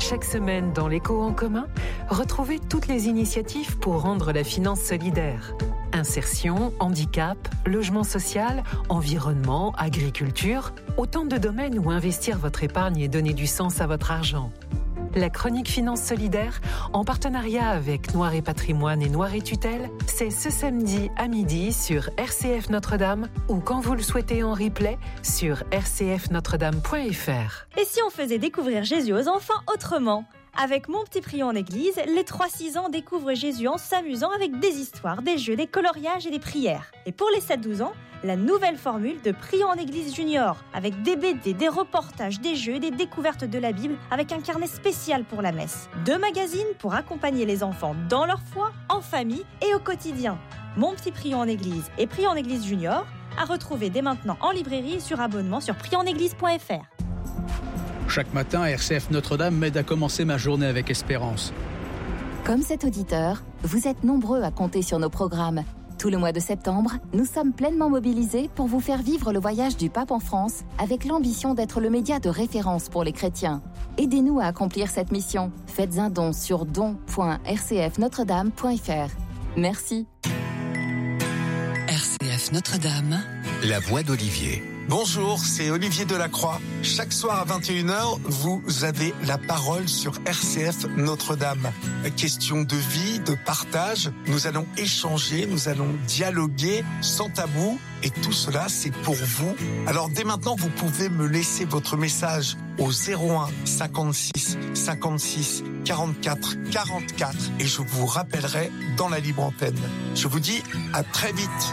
Chaque semaine dans l'Écho en commun, retrouvez toutes les initiatives pour rendre la finance solidaire. Insertion, handicap, logement social, environnement, agriculture, autant de domaines où investir votre épargne et donner du sens à votre argent. La chronique Finance Solidaire, en partenariat avec Noir et Patrimoine et Noir et Tutelle, c'est ce samedi à midi sur RCF Notre-Dame ou quand vous le souhaitez en replay sur rcfnotredame.fr. Et si on faisait découvrir Jésus aux enfants autrement ? Avec Mon Petit Prion en Église, les 3-6 ans découvrent Jésus en s'amusant avec des histoires, des jeux, des coloriages et des prières. Et pour les 7-12 ans, la nouvelle formule de Prion en Église Junior, avec des BD, des reportages, des jeux et des découvertes de la Bible, avec un carnet spécial pour la messe. 2 magazines pour accompagner les enfants dans leur foi, en famille et au quotidien. Mon Petit Prion en Église et Prion en Église Junior, à retrouver dès maintenant en librairie et sur abonnement sur prionenéglise.fr. Chaque matin, RCF Notre-Dame m'aide à commencer ma journée avec espérance. Comme cet auditeur, vous êtes nombreux à compter sur nos programmes. Tout le mois de septembre, nous sommes pleinement mobilisés pour vous faire vivre le voyage du pape en France avec l'ambition d'être le média de référence pour les chrétiens. Aidez-nous à accomplir cette mission. Faites un don sur don.rcfnotredame.fr. Merci. RCF Notre-Dame, la voix d'Olivier. Bonjour, c'est Olivier Delacroix. Chaque soir à 21h, vous avez la parole sur RCF Notre-Dame. Question de vie, de partage. Nous allons échanger, nous allons dialoguer sans tabou. Et tout cela, c'est pour vous. Alors dès maintenant, vous pouvez me laisser votre message au 01 56 56 44 44 et je vous rappellerai dans la libre antenne. Je vous dis à très vite.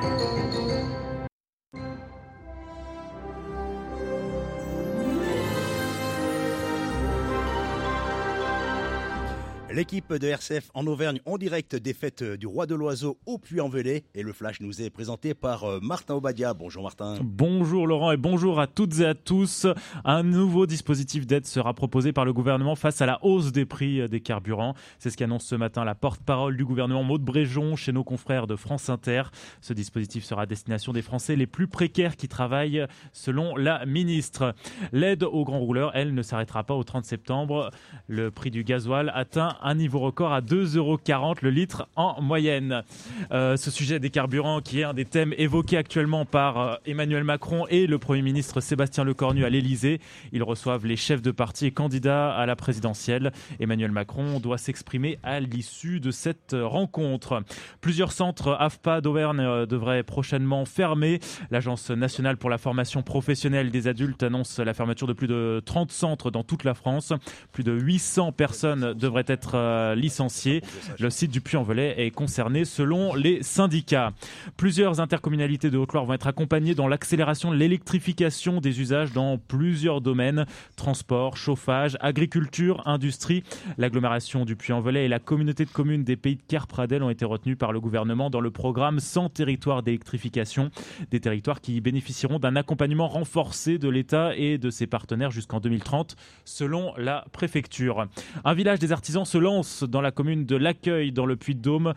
L'équipe de RCF en Auvergne en direct des fêtes du Roi de l'Oiseau au Puy-en-Velay. Et le flash nous est présenté par Martin Obadia. Bonjour Martin. Bonjour Laurent et bonjour à toutes et à tous. Un nouveau dispositif d'aide sera proposé par le gouvernement face à la hausse des prix des carburants. C'est ce qu'annonce ce matin la porte-parole du gouvernement Maud Bréjon chez nos confrères de France Inter. Ce dispositif sera à destination des Français les plus précaires qui travaillent selon la ministre. L'aide aux grands rouleurs, elle, ne s'arrêtera pas au 30 septembre. Le prix du gasoil atteint un niveau record à 2,40 € le litre en moyenne. Ce sujet des carburants qui est un des thèmes évoqués actuellement par Emmanuel Macron et le Premier ministre Sébastien Lecornu à l'Elysée. Ils reçoivent les chefs de parti et candidats à la présidentielle. Emmanuel Macron doit s'exprimer à l'issue de cette rencontre. Plusieurs centres AFPA d'Auvergne devraient prochainement fermer. L'Agence nationale pour la formation professionnelle des adultes annonce la fermeture de plus de 30 centres dans toute la France. Plus de 800 personnes devraient être licenciés. Le site du Puy-en-Velay est concerné selon les syndicats. Plusieurs intercommunalités de Haute-Loire vont être accompagnées dans l'accélération de l'électrification des usages dans plusieurs domaines. Transport, chauffage, agriculture, industrie. L'agglomération du Puy-en-Velay et la communauté de communes des Pays de Querpradelle ont été retenues par le gouvernement dans le programme 100 territoires d'électrification. Des territoires qui bénéficieront d'un accompagnement renforcé de l'État et de ses partenaires jusqu'en 2030, selon la préfecture. Un village des artisans se lance dans la commune de l'Accueil dans le Puy-de-Dôme.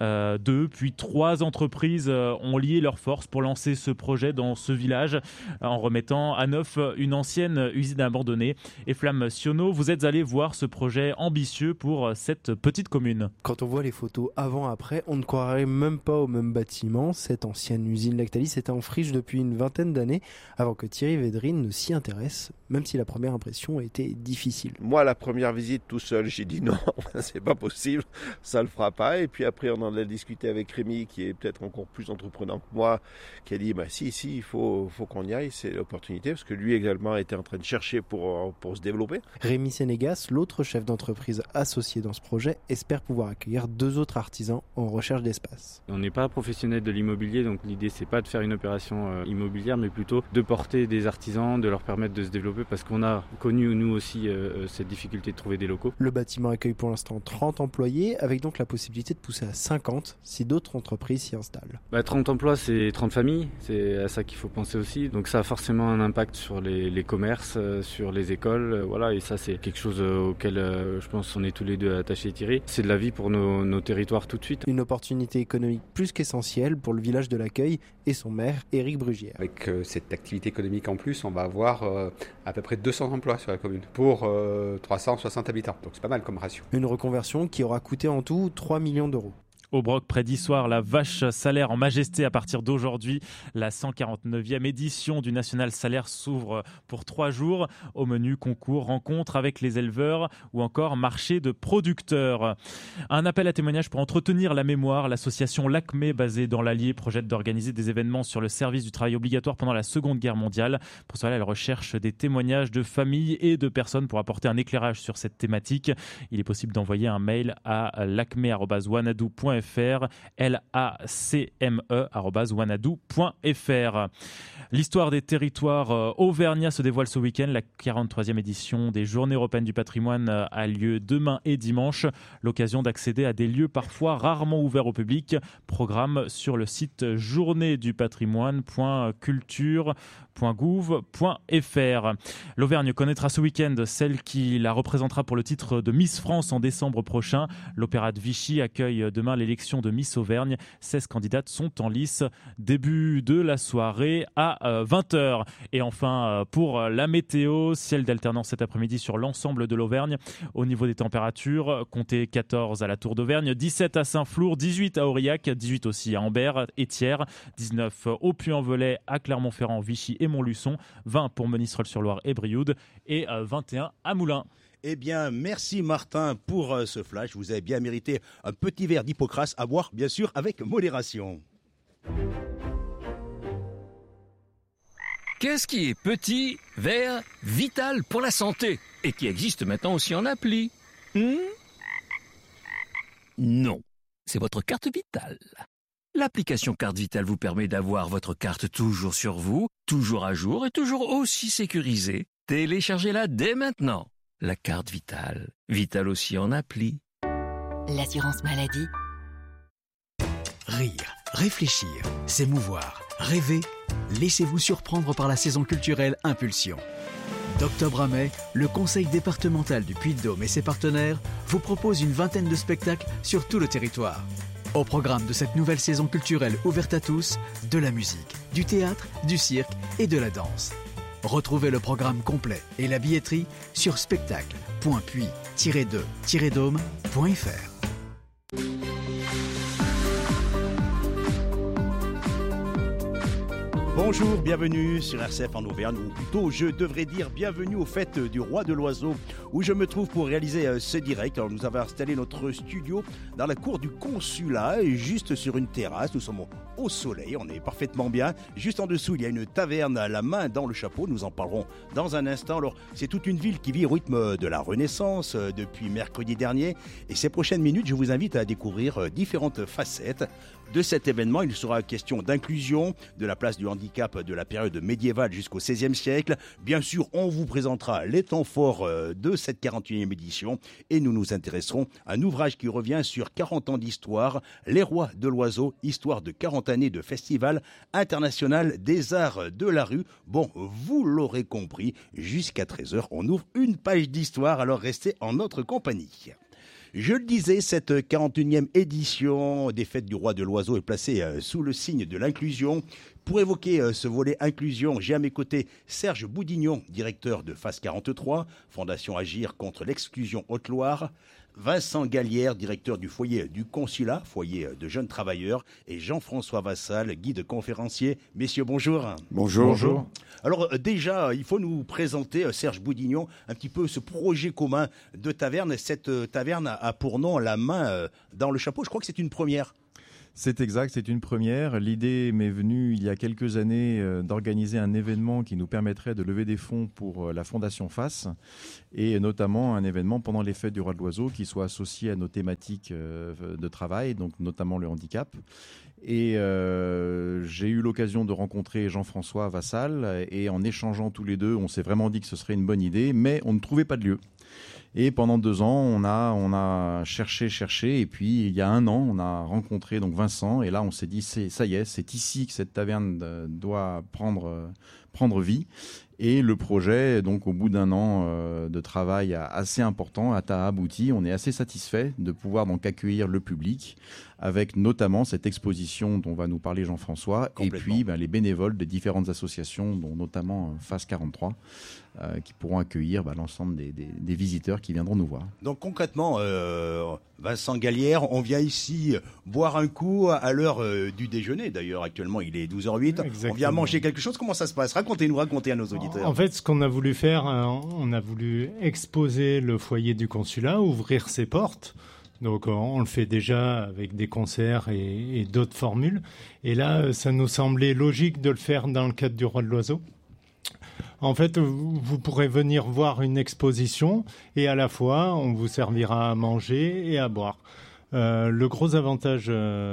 2 puis 3 entreprises ont lié leurs forces pour lancer ce projet dans ce village en remettant à neuf une ancienne usine abandonnée. Et Flamme Sionneau, vous êtes allé voir ce projet ambitieux pour cette petite commune. Quand on voit les photos avant-après, on ne croirait même pas au même bâtiment. Cette ancienne usine Lactalis était en friche depuis une vingtaine d'années avant que Thierry Védrine ne s'y intéresse, même si la première impression a été difficile. Moi, la première visite tout seul, j'ai dit non, c'est pas possible, ça le fera pas. Et puis après, on en a discuté avec Rémi, qui est peut-être encore plus entreprenant que moi, qui a dit si, il faut qu'on y aille, c'est l'opportunité, parce que lui également était en train de chercher pour se développer. Rémi Sénégas, l'autre chef d'entreprise associé dans ce projet, espère pouvoir accueillir 2 autres artisans en recherche d'espace. On n'est pas professionnel de l'immobilier, donc l'idée c'est pas de faire une opération immobilière, mais plutôt de porter des artisans, de leur permettre de se développer, parce qu'on a connu nous aussi cette difficulté de trouver des locaux. Le bâtiment accueille pour pour l'instant 30 employés, avec donc la possibilité de pousser à 50 si d'autres entreprises s'y installent. 30 emplois, c'est 30 familles, c'est à ça qu'il faut penser aussi. Donc ça a forcément un impact sur les commerces, sur les écoles, voilà. Et ça, c'est quelque chose auquel je pense qu'on est tous les deux attachés, Thierry. C'est de la vie pour nos territoires tout de suite. Une opportunité économique plus qu'essentielle pour le village de l'accueil et son maire, Éric Brugière. Avec cette activité économique en plus, on va avoir à peu près 200 emplois sur la commune pour 360 habitants. Donc c'est pas mal comme ratio. Une reconversion qui aura coûté en tout 3 millions d'euros. Au Broc, près d'Issoire, la vache salaire en majesté à partir d'aujourd'hui. La 149e édition du National Salaire s'ouvre pour 3 jours. Au menu, concours, rencontres avec les éleveurs ou encore marché de producteurs. Un appel à témoignages pour entretenir la mémoire. L'association LACME, basée dans l'Allier, projette d'organiser des événements sur le service du travail obligatoire pendant la Seconde Guerre mondiale. Pour cela, elle recherche des témoignages de familles et de personnes pour apporter un éclairage sur cette thématique. Il est possible d'envoyer un mail à lacme@wanadoo.fr. lacme@wanadoo.fr. L'histoire des territoires auvergnats se dévoile ce week-end. La 43e édition des Journées européennes du patrimoine a lieu demain et dimanche. L'occasion d'accéder à des lieux parfois rarement ouverts au public. Programme sur le site journéedupatrimoine.culture.gouv.fr. L'Auvergne connaîtra ce week-end celle qui la représentera pour le titre de Miss France en décembre prochain. L'Opéra de Vichy accueille demain l'élection de Miss Auvergne. 16 candidates sont en lice. Début de la soirée à 20h. Et enfin, pour la météo, ciel d'alternance cet après-midi sur l'ensemble de l'Auvergne. Au niveau des températures, comptez 14 à la Tour d'Auvergne, 17 à Saint-Flour, 18 à Aurillac, 18 aussi à Ambert et Thiers, 19 au Puy-en-Velay, à Clermont-Ferrand, Vichy et Montluçon, 20 pour Monistrol-sur-Loire et Brioude et 21 à Moulins. Eh bien, merci Martin pour ce flash. Vous avez bien mérité un petit verre d'Hippocrate à boire, bien sûr, avec modération. Qu'est-ce qui est petit, vert, vital pour la santé et qui existe maintenant aussi en appli? Non, c'est votre carte vitale. L'application Carte Vitale vous permet d'avoir votre carte toujours sur vous, toujours à jour et toujours aussi sécurisée. Téléchargez-la dès maintenant. La carte Vitale, vitale aussi en appli. L'assurance maladie. Rire, réfléchir, s'émouvoir, rêver. Laissez-vous surprendre par la saison culturelle Impulsion. D'octobre à mai, le Conseil départemental du Puy-de-Dôme et ses partenaires vous proposent une vingtaine de spectacles sur tout le territoire. Au programme de cette nouvelle saison culturelle ouverte à tous, de la musique, du théâtre, du cirque et de la danse. Retrouvez le programme complet et la billetterie sur spectacle.puy-2-dôme.fr. Bonjour, bienvenue sur RCF en Auvergne, ou plutôt je devrais dire bienvenue aux fêtes du Roi de l'Oiseau, où je me trouve pour réaliser ce direct. Alors, nous avons installé notre studio dans la cour du consulat, juste sur une terrasse. Nous sommes au soleil, on est parfaitement bien. Juste en dessous, il y a une taverne à la main dans le chapeau, nous en parlerons dans un instant. Alors, c'est toute une ville qui vit au rythme de la Renaissance depuis mercredi dernier. Et ces prochaines minutes, je vous invite à découvrir différentes facettes de cet événement. Il sera question d'inclusion, de la place du handicap de la période médiévale jusqu'au XVIe siècle. Bien sûr, on vous présentera les temps forts de cette 41e édition et nous nous intéresserons à un ouvrage qui revient sur 40 ans d'histoire, Les Rois de l'Oiseau, histoire de 40 années de Festival international des arts de la rue. Bon, vous l'aurez compris, jusqu'à 13h, on ouvre une page d'histoire, alors restez en notre compagnie. Je le disais, cette 41e édition des Fêtes du Roi de l'Oiseau est placée sous le signe de l'inclusion. Pour évoquer ce volet inclusion, j'ai à mes côtés Serge Boudignon, directeur de FAS 43, Fondation Agir contre l'exclusion Haute-Loire, Vincent Gallière, directeur du foyer du Consulat, foyer de jeunes travailleurs, et Jean-François Vassal, guide conférencier. Messieurs, bonjour. Bonjour. Bonjour. Alors déjà, il faut nous présenter, Serge Boudignon, un petit peu ce projet commun de taverne. Cette taverne a pour nom la main dans le chapeau. Je crois que c'est une première. C'est exact, c'est une première. L'idée m'est venue il y a quelques années d'organiser un événement qui nous permettrait de lever des fonds pour la Fondation FAS et notamment un événement pendant les Fêtes du Roi de l'Oiseau qui soit associé à nos thématiques de travail, donc notamment le handicap. Et j'ai eu l'occasion de rencontrer Jean-François Vassal et en échangeant tous les deux, on s'est vraiment dit que ce serait une bonne idée, mais on ne trouvait pas de lieu. Et pendant 2 ans, on a cherché, et puis il y a 1 an, on a rencontré donc Vincent, et là on s'est dit ça y est, c'est ici que cette taverne doit prendre vie. Et le projet, donc au bout d'1 an de travail assez important, a abouti. On est assez satisfait de pouvoir donc accueillir le public, avec notamment cette exposition dont va nous parler Jean-François, et puis les bénévoles des différentes associations, dont notamment Phase 43, qui pourront accueillir l'ensemble des visiteurs qui viendront nous voir. Donc concrètement, Vincent Gallière, on vient ici boire un coup à l'heure du déjeuner. D'ailleurs, actuellement, il est 12h08. Exactement. On vient manger quelque chose. Comment ça se passe ? Racontez à nos auditeurs. En fait, ce qu'on a voulu faire, on a voulu exposer le foyer du consulat, ouvrir ses portes. Donc on le fait déjà avec des concerts et d'autres formules. Et là, ça nous semblait logique de le faire dans le cadre du Roi de l'Oiseau. En fait, vous pourrez venir voir une exposition et à la fois, on vous servira à manger et à boire. Le gros avantage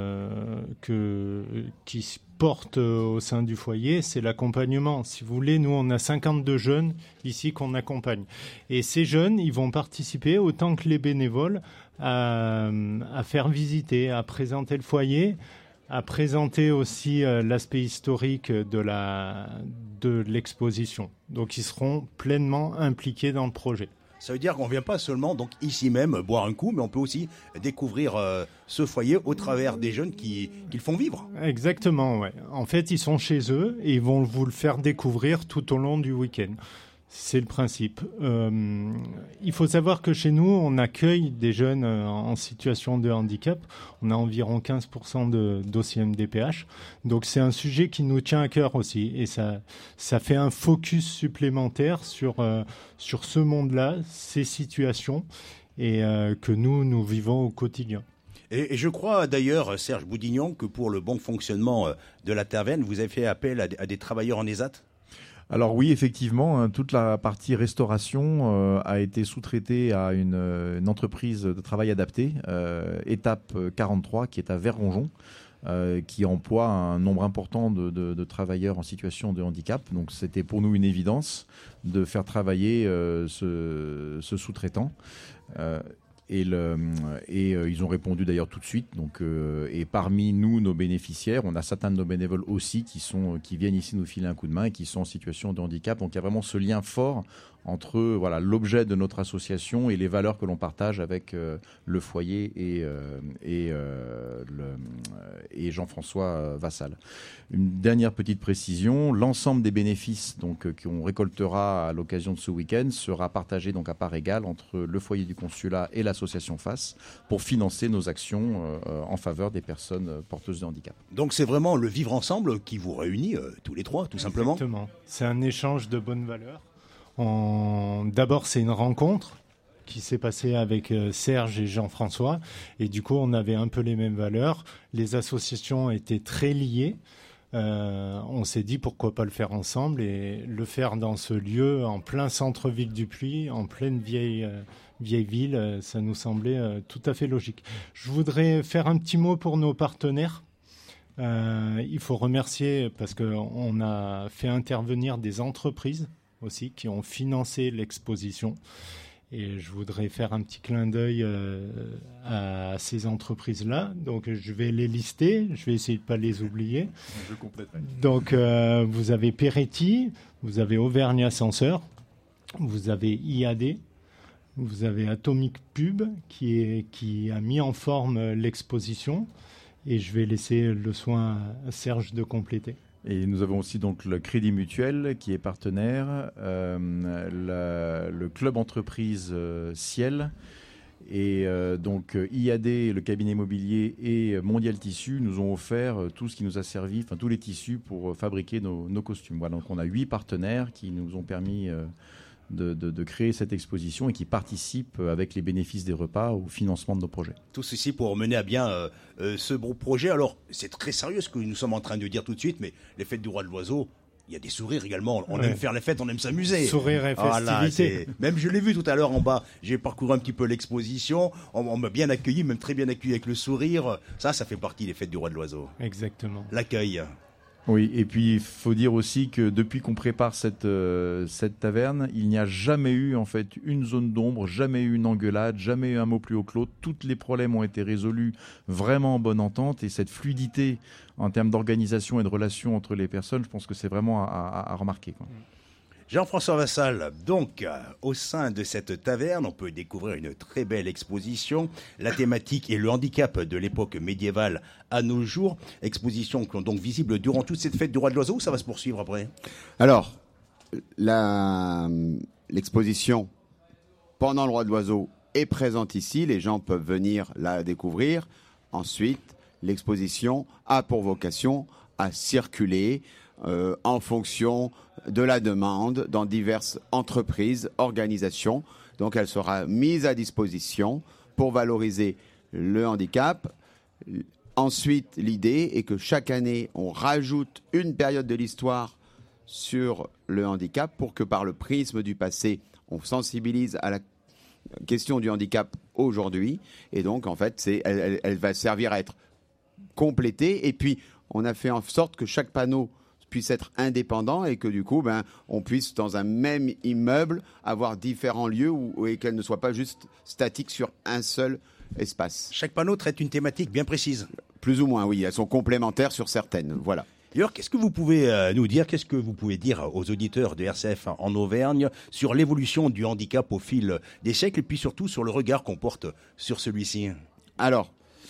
qui se porte au sein du foyer, c'est l'accompagnement. Si vous voulez, nous, on a 52 jeunes ici qu'on accompagne. Et ces jeunes, ils vont participer autant que les bénévoles à faire visiter, à présenter le foyer, à présenter aussi l'aspect historique de l'exposition. Donc, ils seront pleinement impliqués dans le projet. Ça veut dire qu'on ne vient pas seulement donc ici même boire un coup, mais on peut aussi découvrir ce foyer au travers des jeunes qui le font vivre. Exactement, ouais. En fait, ils sont chez eux et ils vont vous le faire découvrir tout au long du week-end. C'est le principe. Il faut savoir que chez nous, on accueille des jeunes en situation de handicap. On a environ 15% de dossiers MDPH. Donc c'est un sujet qui nous tient à cœur aussi. Et ça fait un focus supplémentaire sur ce monde-là, ces situations, et que nous vivons au quotidien. Et je crois d'ailleurs, Serge Boudignon, que pour le bon fonctionnement de la taverne, vous avez fait appel à des travailleurs en ESAT ? Alors oui, effectivement, toute la partie restauration a été sous-traitée à une entreprise de travail adapté, Étape 43, qui est à Verronjon, qui emploie un nombre important de travailleurs en situation de handicap. Donc c'était pour nous une évidence de faire travailler ce sous-traitant. Et ils ont répondu d'ailleurs tout de suite. Donc, et parmi nous, nos bénéficiaires, on a certains de nos bénévoles aussi qui viennent ici nous filer un coup de main et qui sont en situation de handicap. Donc il y a vraiment ce lien fort entre l'objet de notre association et les valeurs que l'on partage avec le foyer et Jean-François Vassal. Une dernière petite précision, l'ensemble des bénéfices qu'on récoltera à l'occasion de ce week-end sera partagé donc à part égale entre le foyer du consulat et l'association FAS pour financer nos actions en faveur des personnes porteuses de handicap. Donc c'est vraiment le vivre ensemble qui vous réunit tous les trois, tout simplement. Exactement. C'est un échange de bonnes valeurs. D'abord, c'est une rencontre qui s'est passée avec Serge et Jean-François. Et du coup, on avait un peu les mêmes valeurs. Les associations étaient très liées. On s'est dit pourquoi pas le faire ensemble et le faire dans ce lieu en plein centre-ville du Puy, en pleine vieille ville. Ça nous semblait tout à fait logique. Je voudrais faire un petit mot pour nos partenaires. Il faut remercier parce qu'on a fait intervenir des entreprises aussi qui ont financé l'exposition. Et je voudrais faire un petit clin d'œil à ces entreprises-là. Donc, je vais les lister. Je vais essayer de ne pas les oublier. Je compléterai. Donc, vous avez Peretti, vous avez Auvergne Ascenseur, vous avez IAD, vous avez Atomic Pub qui a mis en forme l'exposition. Et je vais laisser le soin à Serge de compléter. Et nous avons aussi donc le Crédit Mutuel qui est partenaire, le club entreprise Ciel et donc IAD, le cabinet immobilier et Mondial Tissu nous ont offert tout ce qui nous a servi, enfin tous les tissus pour fabriquer nos costumes. Voilà, donc on a 8 partenaires qui nous ont permis de créer cette exposition et qui participent avec les bénéfices des repas au financement de nos projets. Tout ceci pour mener à bien ce beau projet. Alors, c'est très sérieux ce que nous sommes en train de dire tout de suite, mais les fêtes du Roi de l'Oiseau, il y a des sourires également. On aime faire les fêtes, on aime s'amuser. Sourire et festivité. Même je l'ai vu tout à l'heure en bas, j'ai parcouru un petit peu l'exposition, on m'a bien accueilli, même très bien accueilli avec le sourire. Ça fait partie des fêtes du Roi de l'Oiseau. Exactement. L'accueil. Oui, et puis il faut dire aussi que depuis qu'on prépare cette taverne, il n'y a jamais eu en fait une zone d'ombre, jamais eu une engueulade, jamais eu un mot plus haut que l'autre. Tous les problèmes ont été résolus vraiment en bonne entente, et cette fluidité en termes d'organisation et de relations entre les personnes, je pense que c'est vraiment à remarquer, quoi. Jean-François Vassal, donc au sein de cette taverne, on peut découvrir une très belle exposition. La thématique est le handicap de l'époque médiévale à nos jours. Exposition qui est donc visible durant toute cette fête du Roi de l'Oiseau, ou ça va se poursuivre après ? Alors, l'exposition pendant le Roi de l'Oiseau est présente ici. Les gens peuvent venir la découvrir. Ensuite, l'exposition a pour vocation à circuler en fonction de la demande dans diverses entreprises, organisations. Donc elle sera mise à disposition pour valoriser le handicap. Ensuite, l'idée est que chaque année, on rajoute une période de l'histoire sur le handicap pour que par le prisme du passé, on sensibilise à la question du handicap aujourd'hui. Et donc, en fait, elle va servir à être complétée. Et puis, on a fait en sorte que chaque panneau puisse être indépendant et que du coup, on puisse dans un même immeuble avoir différents lieux et qu'elle ne soit pas juste statique sur un seul espace. Chaque panneau traite une thématique bien précise. Plus ou moins, oui. Elles sont complémentaires sur certaines. Voilà. D'ailleurs, qu'est-ce que vous pouvez nous dire, qu'est-ce que vous pouvez dire aux auditeurs de RCF en Auvergne sur l'évolution du handicap au fil des siècles et puis surtout sur le regard qu'on porte sur celui-ci ? Alors,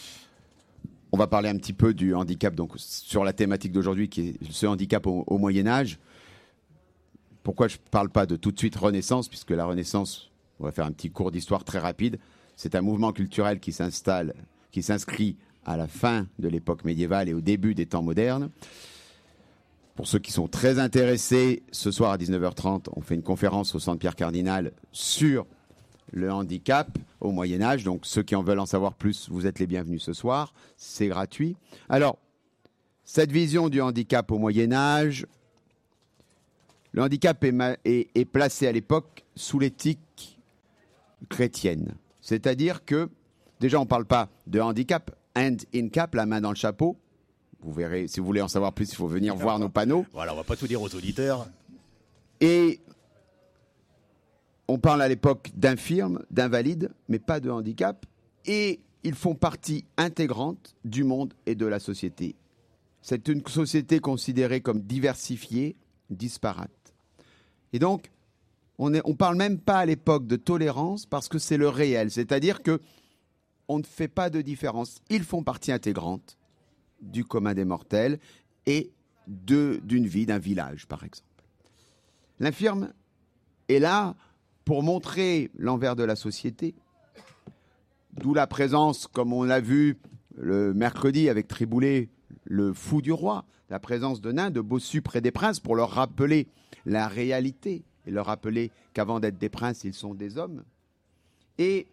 on va parler un petit peu du handicap, donc sur la thématique d'aujourd'hui, qui est ce handicap au Moyen-Âge. Pourquoi je ne parle pas de tout de suite Renaissance, puisque la Renaissance, on va faire un petit cours d'histoire très rapide, c'est un mouvement culturel qui s'inscrit à la fin de l'époque médiévale et au début des temps modernes. Pour ceux qui sont très intéressés, ce soir à 19h30, on fait une conférence au Centre Pierre Cardinal sur le handicap au Moyen-Âge. Donc ceux qui en veulent en savoir plus, vous êtes les bienvenus ce soir. C'est gratuit. Alors, cette vision du handicap au Moyen-Âge, le handicap est placé à l'époque sous l'éthique chrétienne. C'est-à-dire que, déjà, on ne parle pas de handicap, hand in cap, la main dans le chapeau. Vous verrez, si vous voulez en savoir plus, il faut venir voir nos panneaux. Voilà, on ne va pas tout dire aux auditeurs. Et on parle à l'époque d'infirmes, d'invalides, mais pas de handicap. Et ils font partie intégrante du monde et de la société. C'est une société considérée comme diversifiée, disparate. Et donc, on ne parle même pas à l'époque de tolérance parce que c'est le réel. C'est-à-dire qu'on ne fait pas de différence. Ils font partie intégrante du commun des mortels et d'une vie, d'un village, par exemple. L'infirme est là pour montrer l'envers de la société, d'où la présence, comme on l'a vu le mercredi avec Triboulet, le fou du roi, la présence de nains, de bossus près des princes, pour leur rappeler la réalité et leur rappeler qu'avant d'être des princes, ils sont des hommes. Et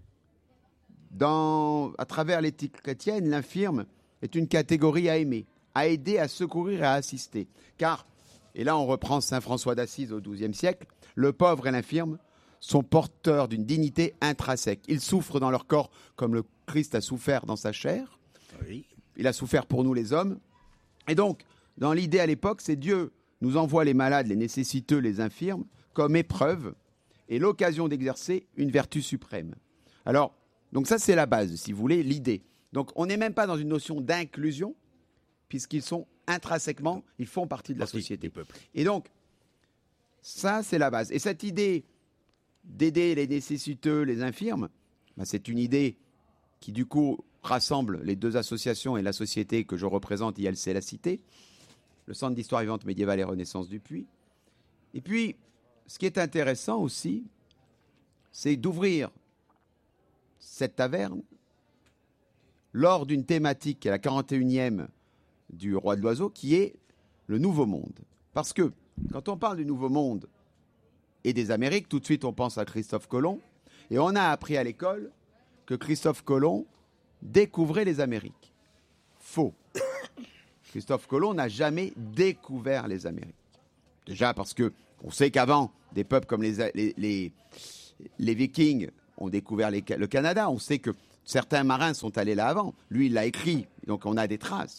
à travers l'éthique chrétienne, l'infirme est une catégorie à aimer, à aider, à secourir et à assister. Car, et là on reprend saint François d'Assise au XIIe siècle, le pauvre et l'infirme sont porteurs d'une dignité intrinsèque. Ils souffrent dans leur corps comme le Christ a souffert dans sa chair. Oui. Il a souffert pour nous les hommes. Et donc, dans l'idée à l'époque, c'est Dieu nous envoie les malades, les nécessiteux, les infirmes, comme épreuve et l'occasion d'exercer une vertu suprême. Alors, donc ça c'est la base, si vous voulez, l'idée. Donc on n'est même pas dans une notion d'inclusion, puisqu'ils sont intrinsèquement, ils font partie de la société. Et donc, ça c'est la base. Et cette idée d'aider les nécessiteux, les infirmes, c'est une idée qui du coup rassemble les deux associations et la société que je représente, ILC La Cité, le Centre d'histoire vivante médiévale et Renaissance du Puy. Et puis, ce qui est intéressant aussi, c'est d'ouvrir cette taverne lors d'une thématique qui est la 41e du Roi de l'Oiseau, qui est le Nouveau Monde. Parce que quand on parle du Nouveau Monde et des Amériques, tout de suite on pense à Christophe Colomb, et on a appris à l'école que Christophe Colomb découvrait les Amériques. Faux. Christophe Colomb n'a jamais découvert les Amériques. Déjà parce qu'on sait qu'avant, des peuples comme les Vikings ont découvert le Canada. On sait que certains marins sont allés là avant. Lui, il l'a écrit, donc on a des traces.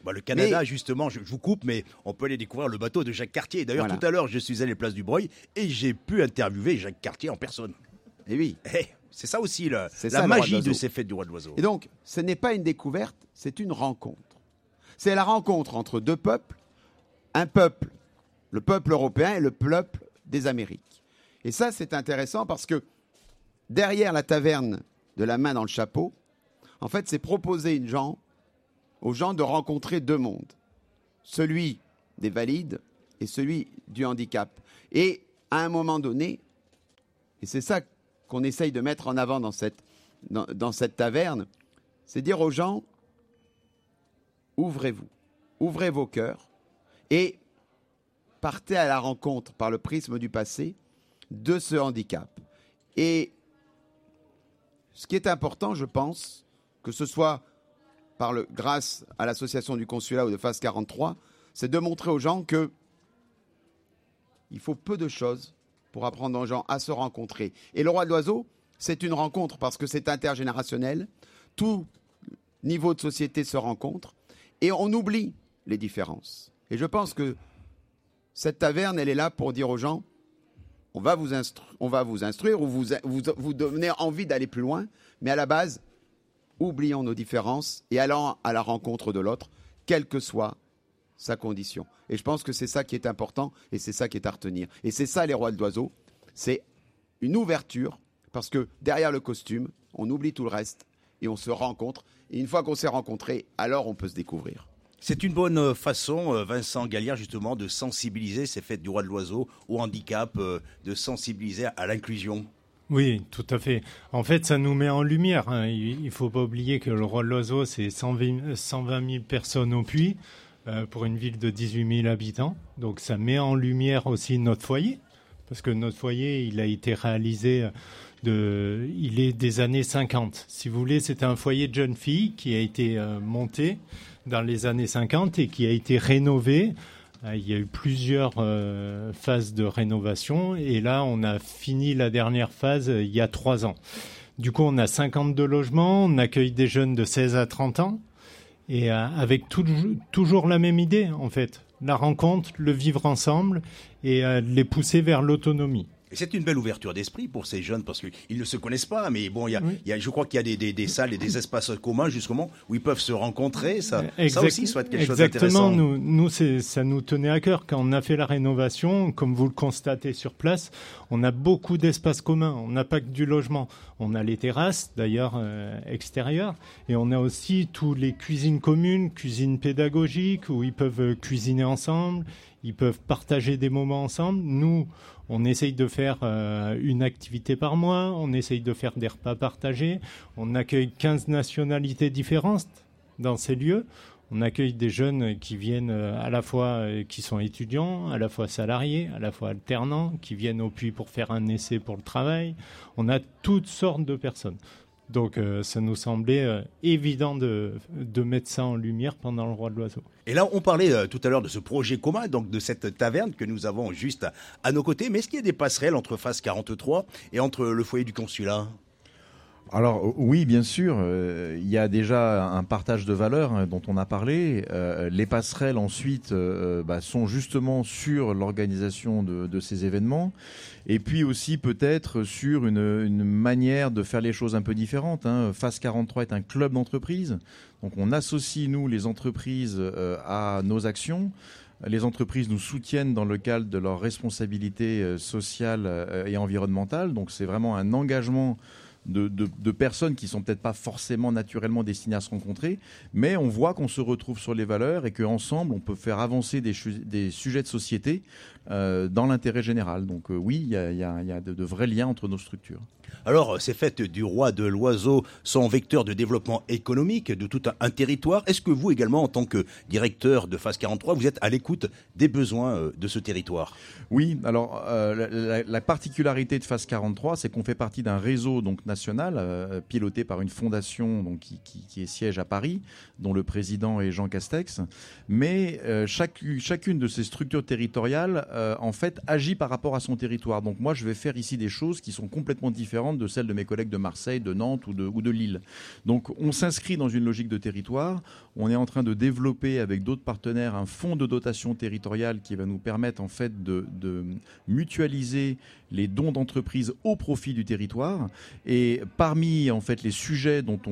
Le Canada, justement, je vous coupe, mais on peut aller découvrir le bateau de Jacques Cartier. D'ailleurs, tout à l'heure, je suis allé place du Breuil et j'ai pu interviewer Jacques Cartier en personne. Et oui. C'est ça aussi la ça, magie de ces fêtes du Roi de l'Oiseau. Et donc, ce n'est pas une découverte, c'est une rencontre. C'est la rencontre entre deux peuples, un peuple, le peuple européen et le peuple des Amériques. Et ça, c'est intéressant parce que derrière la taverne de la main dans le chapeau, en fait, c'est proposer aux gens de rencontrer deux mondes. Celui des valides et celui du handicap. Et à un moment donné, et c'est ça qu'on essaye de mettre en avant dans cette taverne, c'est dire aux gens, ouvrez-vous, ouvrez vos cœurs et partez à la rencontre par le prisme du passé de ce handicap. Et ce qui est important, je pense, que ce soit grâce à l'association du consulat ou de Phase 43, c'est de montrer aux gens qu'il faut peu de choses pour apprendre aux gens à se rencontrer. Et le Roi de l'Oiseau, c'est une rencontre parce que c'est intergénérationnel. Tout niveau de société se rencontre et on oublie les différences. Et je pense que cette taverne, elle est là pour dire aux gens, on va vous instruire ou vous donner envie d'aller plus loin, mais à la base, oublions nos différences et allons à la rencontre de l'autre, quelle que soit sa condition. Et je pense que c'est ça qui est important et c'est ça qui est à retenir. Et c'est ça les Rois de l'Oiseau, c'est une ouverture parce que derrière le costume, on oublie tout le reste et on se rencontre. Et une fois qu'on s'est rencontrés, alors on peut se découvrir. C'est une bonne façon, Vincent Galliard, justement, de sensibiliser ces fêtes du Roi de l'Oiseau au handicap, de sensibiliser à l'inclusion. Oui, tout à fait. En fait, ça nous met en lumière. Il ne faut pas oublier que le Roi de l'Oiseau, c'est 120 000 personnes au puits pour une ville de 18 000 habitants. Donc ça met en lumière aussi notre foyer. Parce que notre foyer, il a été réalisé, il est des années 50. Si vous voulez, c'était un foyer de jeunes filles qui a été monté dans les années 50 et qui a été rénové. Il y a eu plusieurs phases de rénovation et là, on a fini la dernière phase il y a 3 ans. Du coup, on a 52 logements, on accueille des jeunes de 16 à 30 ans et avec toujours la même idée, en fait. La rencontre, le vivre ensemble et les pousser vers l'autonomie. Et c'est une belle ouverture d'esprit pour ces jeunes parce qu'ils ne se connaissent pas, mais bon, je crois qu'il y a des salles et des espaces communs justement où ils peuvent se rencontrer. Ça aussi, soit quelque chose d'intéressant. Exactement. Nous, ça nous tenait à cœur quand on a fait la rénovation. Comme vous le constatez sur place, on a beaucoup d'espaces communs. On n'a pas que du logement. On a les terrasses, d'ailleurs extérieures, et on a aussi tous les cuisines communes, cuisines pédagogiques où ils peuvent cuisiner ensemble. Ils peuvent partager des moments ensemble. Nous, on essaye de faire une activité par mois. On essaye de faire des repas partagés. On accueille 15 nationalités différentes dans ces lieux. On accueille des jeunes qui viennent à la fois, qui sont étudiants, à la fois salariés, à la fois alternants, qui viennent au puits pour faire un essai pour le travail. On a toutes sortes de personnes. Donc ça nous semblait évident de mettre ça en lumière pendant le Roi de l'Oiseau. Et là, on parlait tout à l'heure de ce projet commun, donc de cette taverne que nous avons juste à nos côtés. Mais est-ce qu'il y a des passerelles entre Phase 43 et entre le foyer du consulat ? Alors oui, bien sûr, il y a déjà un partage de valeurs dont on a parlé. Les passerelles ensuite sont justement sur l'organisation de ces événements et puis aussi peut-être sur une manière de faire les choses un peu différentes. Phase 43 est un club d'entreprises, donc on associe nous les entreprises à nos actions. Les entreprises nous soutiennent dans le cadre de leurs responsabilités sociales et environnementales, donc c'est vraiment un engagement de personnes qui sont peut-être pas forcément naturellement destinées à se rencontrer, mais on voit qu'on se retrouve sur les valeurs et qu'ensemble on peut faire avancer des sujets de société dans l'intérêt général. Donc oui, il y a de vrais liens entre nos structures. Alors, ces fêtes du Roi de l'Oiseau sont vecteurs de développement économique de tout un territoire. Est-ce que vous également, en tant que directeur de Phase 43, vous êtes à l'écoute des besoins de ce territoire ? Oui, alors la particularité de Phase 43, c'est qu'on fait partie d'un réseau donc nationale, pilotée par une fondation donc, qui siège à Paris, dont le président est Jean Castex. Mais chacune de ces structures territoriales, en fait, agit par rapport à son territoire. Donc moi, je vais faire ici des choses qui sont complètement différentes de celles de mes collègues de Marseille, de Nantes ou de Lille. Donc on s'inscrit dans une logique de territoire. On est en train de développer avec d'autres partenaires un fonds de dotation territoriale qui va nous permettre en fait de mutualiser les dons d'entreprises au profit du territoire. Et parmi en fait les sujets dont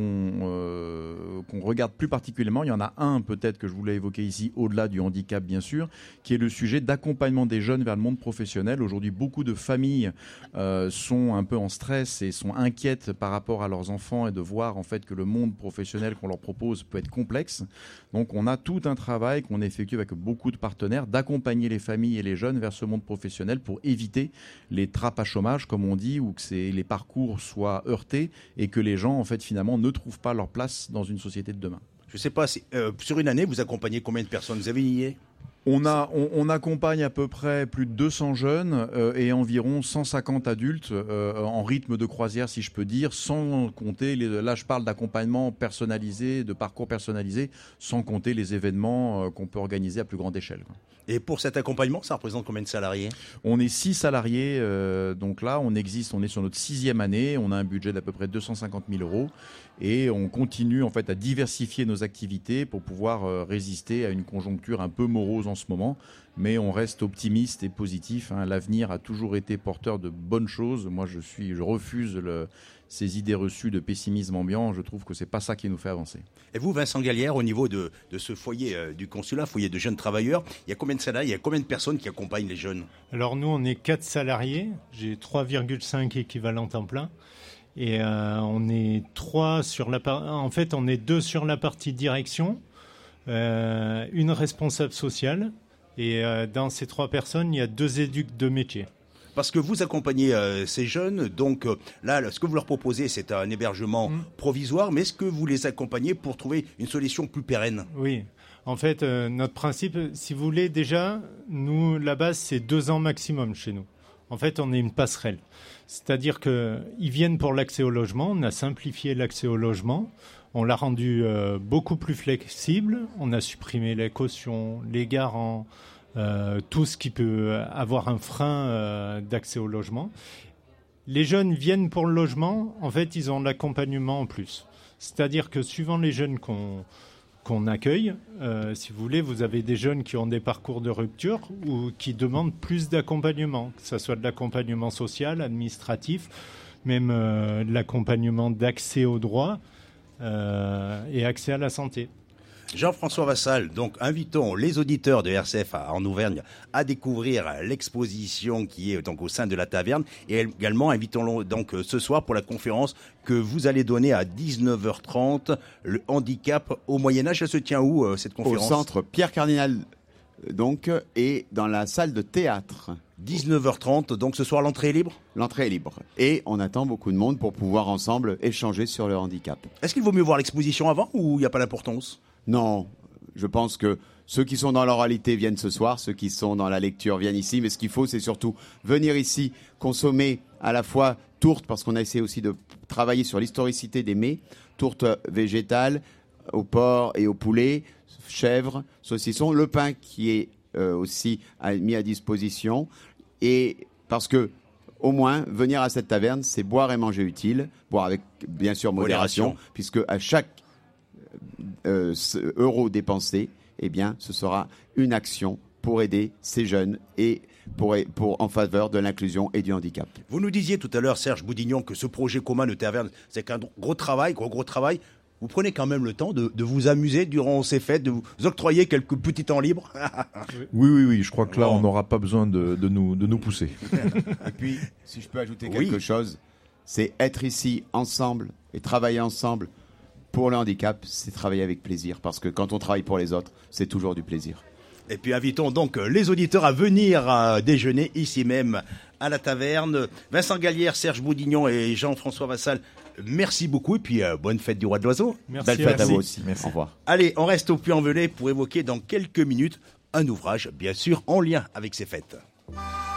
qu'on regarde plus particulièrement, il y en a un peut-être que je voulais évoquer ici, au-delà du handicap bien sûr, qui est le sujet d'accompagnement des jeunes vers le monde professionnel. Aujourd'hui, beaucoup de familles sont un peu en stress et sont inquiètes par rapport à leurs enfants et de voir en fait que le monde professionnel qu'on leur propose peut être complexe. Donc on a tout un travail qu'on effectue avec beaucoup de partenaires d'accompagner les familles et les jeunes vers ce monde professionnel pour éviter les trappes à chômage, comme on dit, ou que les parcours soient heurtés et que les gens, en fait, finalement, ne trouvent pas leur place dans une société de demain. Je ne sais pas, sur une année, vous accompagnez combien de personnes? Vous avez une idée? On accompagne à peu près plus de 200 jeunes et environ 150 adultes en rythme de croisière, si je peux dire, sans compter, là je parle d'accompagnement personnalisé, de parcours personnalisé, sans compter les événements qu'on peut organiser à plus grande échelle. Et pour cet accompagnement, ça représente combien de salariés? On est 6 salariés, donc là on est sur notre 6e année, on a un budget d'à peu près 250 000 € et on continue en fait à diversifier nos activités pour pouvoir résister à une conjoncture un peu morose en ce moment, mais on reste optimiste et positif. L'avenir a toujours été porteur de bonnes choses. Moi, je refuse ces idées reçues de pessimisme ambiant. Je trouve que c'est pas ça qui nous fait avancer. Et vous, Vincent Gallière, au niveau de ce foyer du consulat, foyer de jeunes travailleurs, il y a combien de salariés, il y a combien de personnes qui accompagnent les jeunes? Alors nous, on est 4 salariés. J'ai 3,5 équivalents temps plein. Et on est 2 sur la partie direction, une responsable sociale. Et dans ces 3 personnes, il y a 2 éducs de métier. Parce que vous accompagnez ces jeunes, donc là, ce que vous leur proposez, c'est un hébergement provisoire, mais est-ce que vous les accompagnez pour trouver une solution plus pérenne? Oui, en fait, notre principe, si vous voulez, déjà, nous, la base, c'est 2 ans maximum chez nous. En fait, on est une passerelle. C'est-à-dire qu'ils viennent pour l'accès au logement, on a simplifié l'accès au logement, on l'a rendu beaucoup plus flexible, on a supprimé les cautions, les garants, tout ce qui peut avoir un frein d'accès au logement. Les jeunes viennent pour le logement, en fait, ils ont l'accompagnement en plus. C'est-à-dire que suivant les jeunes qu'on accueille, si vous voulez, vous avez des jeunes qui ont des parcours de rupture ou qui demandent plus d'accompagnement, que ce soit de l'accompagnement social, administratif, même de l'accompagnement d'accès aux droits et accès à la santé. Jean-François Vassal, donc invitons les auditeurs de RCF en Auvergne à découvrir l'exposition qui est donc au sein de la taverne et également invitons-le donc ce soir pour la conférence que vous allez donner à 19h30, le handicap au Moyen-Âge. Elle se tient où cette conférence? Au centre Pierre Cardinal donc et dans la salle de théâtre. 19h30, donc ce soir l'entrée est libre? L'entrée est libre et on attend beaucoup de monde pour pouvoir ensemble échanger sur le handicap. Est-ce qu'il vaut mieux voir l'exposition avant ou il n'y a pas d'importance? Non, je pense que ceux qui sont dans l'oralité viennent ce soir, ceux qui sont dans la lecture viennent ici, mais ce qu'il faut, c'est surtout venir ici, consommer à la fois tourte, parce qu'on a essayé aussi de travailler sur l'historicité des mets, tourte végétale, au porc et au poulet, chèvre, saucisson, le pain qui est aussi mis à disposition, et parce que au moins, venir à cette taverne, c'est boire et manger utile, boire avec, bien sûr, modération. Puisque à chaque euro dépensé, eh bien, ce sera une action pour aider ces jeunes et en faveur de l'inclusion et du handicap. Vous nous disiez tout à l'heure, Serge Boudignon, que ce projet commun de taverne, c'est qu'un gros travail. Vous prenez quand même le temps de vous amuser durant ces fêtes, de vous octroyer quelques petits temps libres? Oui, je crois que là, on n'aura pas besoin de nous pousser. Et puis, si je peux ajouter quelque chose, c'est être ici ensemble et travailler ensemble pour le handicap, c'est travailler avec plaisir. Parce que quand on travaille pour les autres, c'est toujours du plaisir. Et puis invitons donc les auditeurs à venir déjeuner ici même à la taverne. Vincent Gallière, Serge Boudignon et Jean-François Vassal, merci beaucoup et puis bonne fête du Roi de l'Oiseau. Belle fête à vous aussi. Merci. Au revoir. Allez, on reste au Puy-en-Velay pour évoquer dans quelques minutes un ouvrage, bien sûr, en lien avec ces fêtes.